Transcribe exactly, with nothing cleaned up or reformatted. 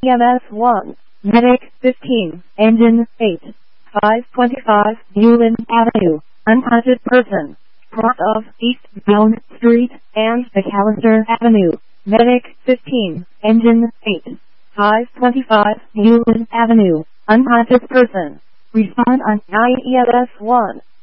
E M S one, Medic fifteen, Engine eight, five twenty-five, Newland Avenue, unconscious person, cross of eastbound street and McAllister Avenue, Medic fifteen, Engine eight, five twenty-five, Newland Avenue, unconscious person. Respond on I E M S one.